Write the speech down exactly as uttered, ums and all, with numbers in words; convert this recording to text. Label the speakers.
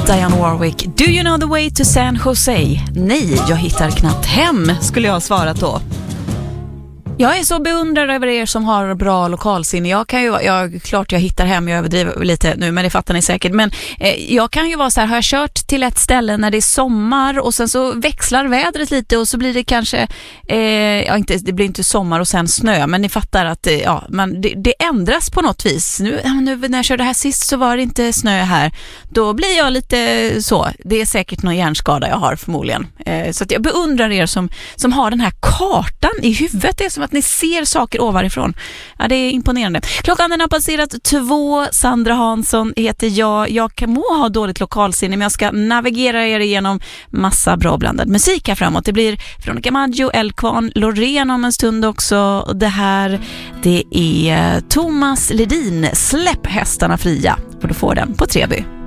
Speaker 1: Dionne Warwick. Do you know the way to San Jose? Nej, jag hittar knappt hem, skulle jag ha svarat då. Jag är så beundrad över er som har bra lokalsinne. Jag kan ju, jag, klart jag hittar hem, jag överdriver lite nu, men det fattar ni säkert. Men eh, jag kan ju vara så här, har jag kört till ett ställe när det är sommar och sen så växlar vädret lite och så blir det kanske, eh, ja, inte, det blir inte sommar och sen snö, men ni fattar att eh, ja, man, det, det ändras på något vis. Nu, nu när jag körde här sist så var det inte snö här. Då blir jag lite så, det är säkert någon hjärnskada jag har förmodligen. Eh, så att jag beundrar er som, som har den här kartan i huvudet. Det är som att ni ser saker ovanifrån. Ja, det är imponerande. Klockan den har passerat två. Sandra Hansson heter jag. Jag kan må ha dåligt lokalsinne, men jag ska navigera er igenom massa bra blandad musik här framåt. Det blir Veronica Maggio, Elkvarn, Loreen om en stund också. Det här, det är Thomas Ledin. Släpp hästarna fria. Och du får den på Treby.